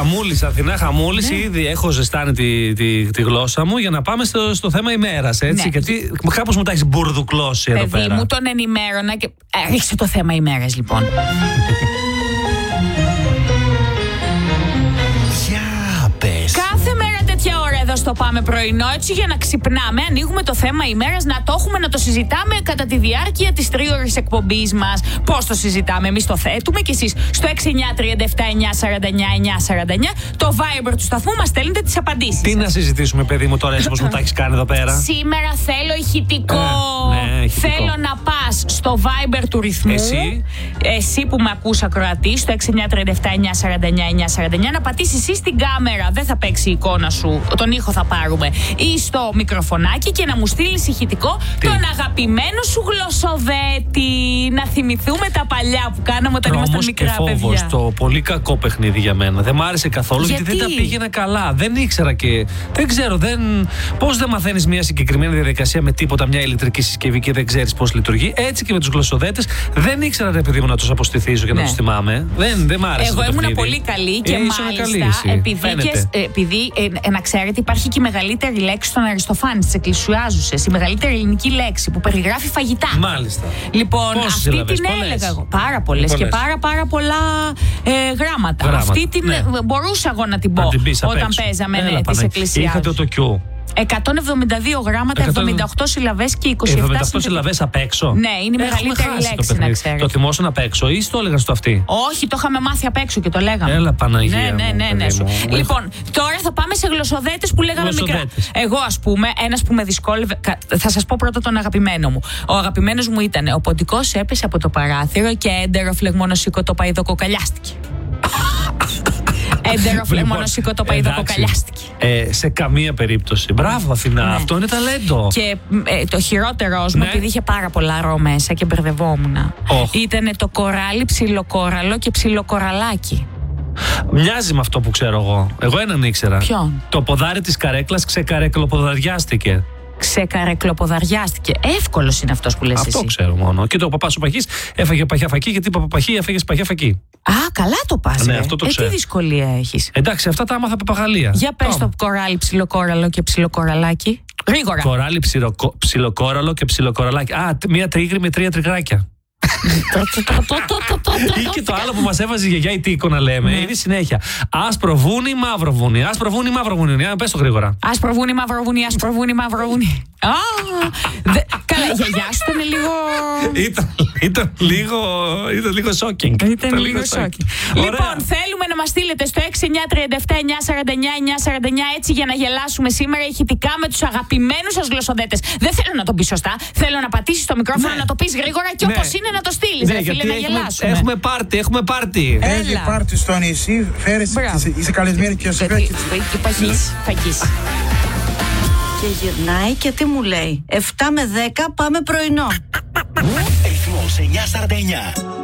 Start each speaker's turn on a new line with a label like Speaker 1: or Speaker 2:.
Speaker 1: Χαμούλης, Αθηνά, Χαμούλης. Ναι. Ήδη έχω ζεστάνει τη γλώσσα μου για να πάμε στο θέμα ημέρας. Έτσι, ναι. Γιατί κάπως μου τα έχεις μπουρδουκλώσει εδώ πέρα.
Speaker 2: Παιδί μου, τον ενημέρωνα και. Ρίξε το θέμα ημέρας, λοιπόν. Κάθε μέρα τέτοια ώρα εδώ στο Πάμε Πρωινό, έτσι για να ξυπνάμε, ανοίγουμε το θέμα ημέρας, να το έχουμε, να το συζητάμε κατά τη διάρκεια της 3ωρης εκπομπής μας. Πώς το συζητάμε, εμείς το θέτουμε και εσείς στο 6937-949-949, το Viber του σταθμού, μας στέλνετε τις απαντήσεις.
Speaker 1: Τι να συζητήσουμε, παιδί μου, τώρα, έτσι όπως μου τα έχεις κάνει εδώ πέρα.
Speaker 2: Σήμερα θέλω ηχητικό.
Speaker 1: Ναι,
Speaker 2: θέλω να πας στο Viber του ρυθμού. Εσύ που με ακούς ακροατή, στο 6937-949-949, να πατήσεις εσύ στην κάμερα. Δεν θα παίξει η εικόνα σου, τον ήχο θα πάρουμε, ή στο μικροφωνάκι και να μου στείλεις ηχητικό τον αγαπημένο σου γλωσσοδέτη. Να θυμηθούμε τα παλιά που κάναμε όταν ήμασταν μικρά παιδιά.
Speaker 1: Το πολύ κακό παιχνίδι για μένα. Δεν μ' άρεσε καθόλου γιατί δεν τα πήγαινα καλά. Δεν ήξερα και. Δεν ξέρω, πώς δεν μαθαίνεις μια συγκεκριμένη διαδικασία με τίποτα, μια ηλεκτρική συσκευή και δεν ξέρεις πώς λειτουργεί. Έτσι και με τους γλωσσοδέτες δεν ήξερα, ρε παιδί μου, να τους αποστηθήσω και να τους θυμάμαι. Δεν μ' άρεσε.
Speaker 2: Εγώ ήμουν πολύ καλή και μάλιστα επειδή να ξέρετε, υπάρχει και η μεγαλύτερη λέξη στον Αριστοφάνη, της Εκκλησιάζουσες, η μεγαλύτερη ελληνική λέξη που περιγράφει φαγητά.
Speaker 1: Μάλιστα.
Speaker 2: Λοιπόν,
Speaker 1: πόσες
Speaker 2: αυτή
Speaker 1: συλλαβές,
Speaker 2: την έλεγα εγώ. Πάρα πολλές και πάρα πολλά γράμματα. Αυτή την μπορούσα εγώ να την πω όταν παίζαμε τις Εκκλησιάζουσες.
Speaker 1: Είχατε το Q.
Speaker 2: 172 γράμματα, 78 συλλαβές και 27
Speaker 1: 78 συλλαβές απ' έξω.
Speaker 2: Ναι, είναι η μεγαλύτερη λέξη, να ξέρετε.
Speaker 1: Το θυμόσουν απ' έξω ή το έλεγαν στο αυτή?
Speaker 2: Όχι, το είχαμε μάθει απ' έξω και το λέγαμε.
Speaker 1: Έλα, Παναγία.
Speaker 2: Ναι. Λοιπόν, τώρα θα πάμε σε γλωσσοδέτες που λέγαμε μικρά. Εγώ, ας πούμε, ένας που με δυσκόλευε. Θα σας πω πρώτα τον αγαπημένο μου. Ο αγαπημένος μου ήταν: ο ποντικός έπεσε από το παράθυρο και έντερο φλεγμονοσίκο το παϊδό κοκαλιάστηκε. Έντερο φλεγμονοσίκο το παϊδό κοκαλιάστηκε.
Speaker 1: Σε καμία περίπτωση. Μπράβο, Αθηνά, αυτό είναι ταλέντο.
Speaker 2: Και το χειρότερό μου, επειδή είχε πάρα πολλά ρο μέσα και μπερδευόμουν, ήταν το κοράλι, ψιλοκόραλο και ψιλοκοραλάκι.
Speaker 1: Μοιάζει με αυτό που ξέρω εγώ. Εγώ έναν ήξερα.
Speaker 2: Ποιον?
Speaker 1: Το ποδάρι της καρέκλας ξεκαρεκλοποδαριάστηκε.
Speaker 2: Ξεκαρεκλοποδαριάστηκε. Εύκολος είναι αυτός που λες
Speaker 1: αυτό
Speaker 2: εσύ.
Speaker 1: Αυτό ξέρω μόνο. Και το παπάς ο Παχής έφαγε παχιά φακή, γιατί είπα Παπαχή έφαγε παχιά φακή.
Speaker 2: Α, καλά το πας.
Speaker 1: Ναι, αυτό το ξέρω.
Speaker 2: Τι δυσκολία έχεις?
Speaker 1: Εντάξει, αυτά τα άμαθα από Παπαγαλία.
Speaker 2: Για πες το κοράλι, ψιλοκόραλο και ψιλοκοραλάκι. Γρήγορα.
Speaker 1: Κοράλι, ψιλοκόραλο και ψιλοκοραλάκι. Α, μία τρίγρη με 3 τριγράκια. Ή και το άλλο που μας έβαζε η γιαγιά η Τίκο να λέμε. Είναι συνέχεια. Άσπρο βούνι, μαύρο βούνι. Άσπρο βούνι, μαύρο βούνι. Πες το γρήγορα.
Speaker 2: Άσπρο βούνι, μαύρο βούνι. Άσπρο βούνι, μαύρο βούνι. Καλά, η γιαγιά σου ήταν λίγο.
Speaker 1: Ήταν λίγο shocking.
Speaker 2: Ήταν λίγο shocking. Λοιπόν, θέλουμε να μας στείλετε στο 6937-949-949 έτσι για να γελάσουμε σήμερα ηχητικά με τους αγαπημένους σας γλωσσοδέτες. Δεν θέλω να το πεις σωστά. Θέλω να πατήσεις το μικρόφωνο, να το πεις γρήγορα και όπως είναι να το στείλεις. Ναι, φίλε, να γελάσουμε.
Speaker 1: Έχουμε πάρτι.
Speaker 3: Έχει πάρτι στο νησί, είσαι καλεσμένη και σε φέρει.
Speaker 2: Φαγής.
Speaker 4: Και γυρνάει και τι μου λέει? 7 με 10 πάμε πρωινό.
Speaker 5: Ρυθμός 949.